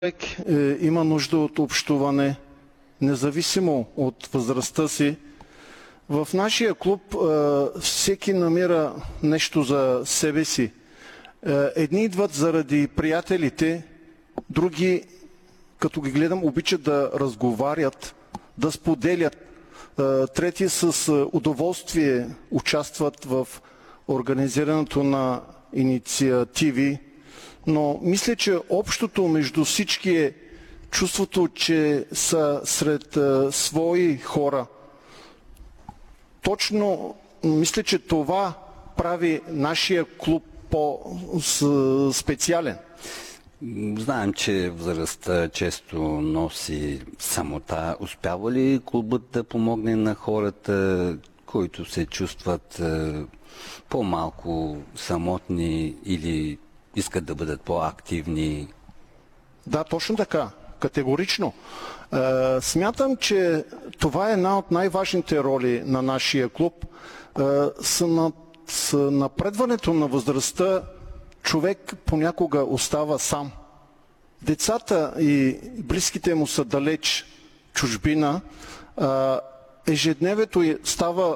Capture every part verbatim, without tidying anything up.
човек е, има нужда от общуване, независимо от възрастта си. В нашия клуб е, всеки намира нещо за себе си. Е, едни идват заради приятелите, други, като ги гледам, обичат да разговарят, да споделят. Е, трети с удоволствие участват в организирането на инициативи. Но мисля, че общото между всички е чувството, че са сред а, свои хора. Точно мисля, че това прави нашия клуб по-специален. Знаем, че възрастта често носи самота. Успява ли клубът да помогне на хората, които се чувстват а, по-малко самотни или искат да бъдат по-активни? Да, точно така. Категорично. Е, смятам, че това е една от най-важните роли на нашия клуб. Е, с, на, с напредването на възрастта човек понякога остава сам. Децата и близките му са далеч, чужбина. Е, ежедневието става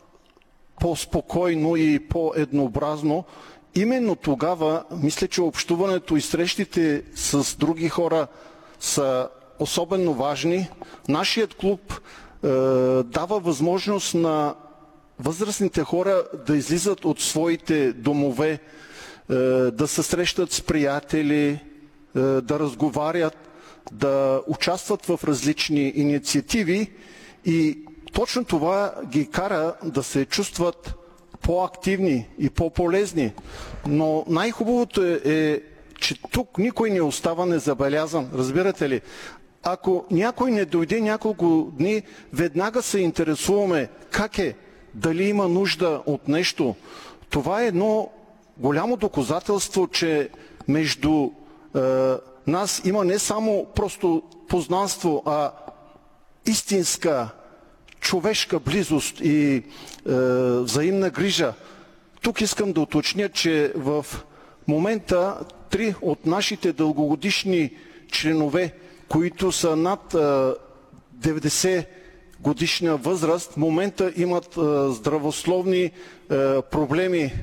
по-спокойно и по-еднообразно. Именно тогава, мисля, че общуването и срещите с други хора са особено важни. Нашият клуб е, дава възможност на възрастните хора да излизат от своите домове, е, да се срещат с приятели, е, да разговарят, да участват в различни инициативи и точно това ги кара да се чувстват по-активни и по-полезни. Но най-хубавото е, е, че тук никой не остава незабелязан. Разбирате ли? Ако някой не дойде няколко дни, веднага се интересуваме как е, дали има нужда от нещо. Това е едно голямо доказателство, че между е, нас има не само просто познанство, а истинска човешка близост и е, взаимна грижа. Тук искам да уточня, че в момента три от нашите дългогодишни членове, които са над е, деветдесет годишна възраст, в момента имат е, здравословни е, проблеми. Е,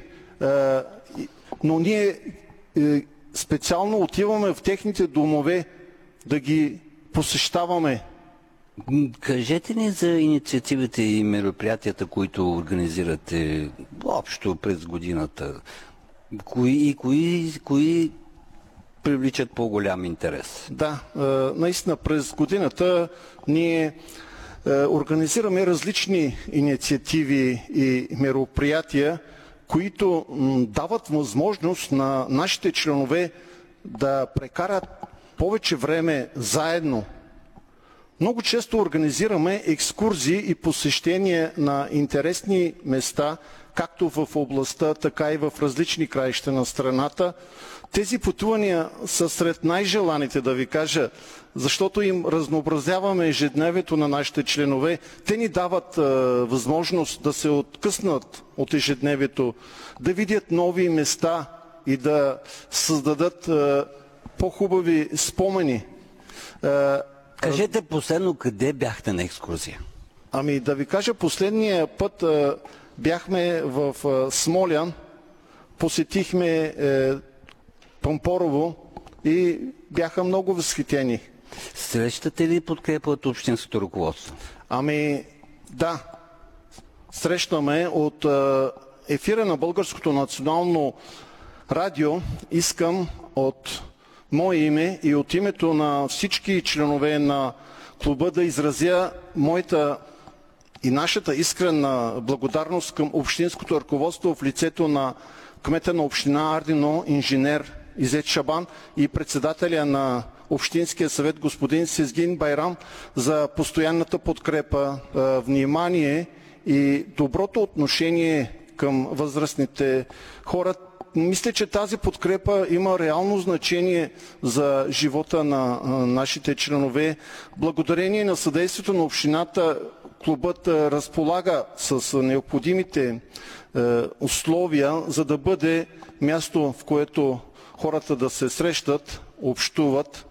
но ние е, специално отиваме в техните домове да ги посещаваме. Кажете ни за инициативите и мероприятията, които организирате общо през годината. Кои и кои, кои привличат по-голям интерес? Да, наистина през годината ние организираме различни инициативи и мероприятия, които дават възможност на нашите членове да прекарат повече време заедно. Много често организираме екскурзии и посещения на интересни места, както в областта, така и в различни краища на страната. Тези пътувания са сред най-желаните, да ви кажа, защото им разнообразяваме ежедневието на нашите членове. Те ни дават е, възможност да се откъснат от ежедневието, да видят нови места и да създадат е, по-хубави спомени. Е, Кажете последно, къде бяхте на екскурзия? Ами да ви кажа, последния път а, бяхме в а, Смолян, посетихме е, Пампорово и бяха много възхитени. Срещате ли подкрепа от общинското ръководство? Ами да, срещаме от а, ефира на Българското национално радио. Искам от мое име и от името на всички членове на клуба да изразя моята и нашата искрена благодарност към общинското ръководство в лицето на кмета на община Ардино, инженер Изет Шабан и председателя на Общинския съвет господин Сезгин Байрам за постоянната подкрепа, внимание и доброто отношение към възрастните хора. Мисля, че тази подкрепа има реално значение за живота на нашите членове. Благодарение на съдействието на общината, клубът разполага с необходимите условия, за да бъде място, в което хората да се срещат, общуват